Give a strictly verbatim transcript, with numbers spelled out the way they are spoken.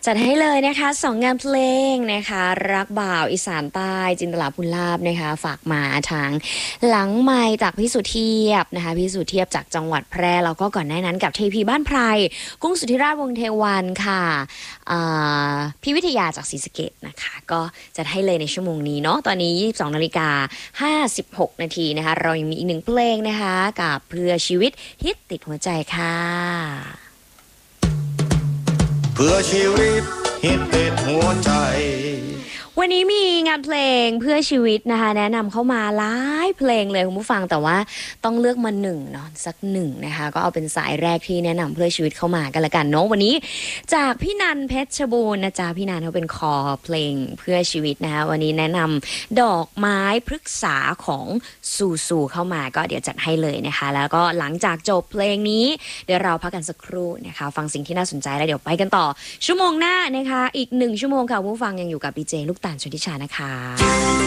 จัดให้เลยนะคะสองงานเพลงนะคะรักบ่าวอีสานใต้จินตลาภูลาภนะคะฝากมาทางหลังไมค์จากพี่สุเทียบนะคะพี่สุเทียบจากจังหวัดแพร่แล้วก็ก่อนหน้านั้นกับเทพีบ้านไพรกุ้งสุธิราชวงศ์เทวันค่ะพี่วิทยาจากศรีสะเกษนะคะก็จัดให้เลยในชั่วโมงนี้เนาะตอนนี้ ยี่สิบสองนาฬิกาห้าสิบหกนาทีนะคะเรายังมีอีกหนึ่งเพลงนะคะกับเพื่อชีวิตฮิตติดหัวใจค่ะเพื่อชีวิตฮิตติดหัวใจวันนี้มีงานเพลงเพื่อชีวิตนะคะแนะนำเข้ามาหลายเพลงเลยคุณผู้ฟังแต่ว่าต้องเลือกมาหนึ่งเนาะสักหนึ่งนะคะก็เอาเป็นสายแรกที่แนะนำเพื่อชีวิตเข้ามากันละกันเนาะวันนี้จากพี่นันเพชรบูรณ์นะจ๊ะพี่นันเขาเป็นคอเพลงเพื่อชีวิตนะคะวันนี้แนะนำดอกไม้พฤกษาของซูซูเข้ามาก็เดี๋ยวจัดให้เลยนะคะแล้วก็หลังจากจบเพลงนี้เดี๋ยวเราพักกันสักครู่นะคะฟังสิ่งที่น่าสนใจแล้วเดี๋ยวไปกันต่อชั่วโมงหน้านะคะอีกหนึ่งชั่วโมงค่ะคุณผู้ฟังยังอยู่กับดีเจลูกตาลชนทิชานะคะ